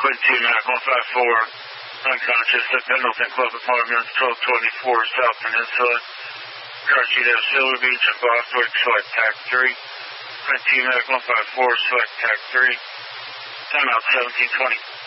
Quincy Mac 154, unconscious at Pendleton Club Apartments, 1224 South Peninsula. Car sheet of Silver Beach and Boswick, select TAC 3. Quincy Mac 154, select TAC 3. Timeout 1720.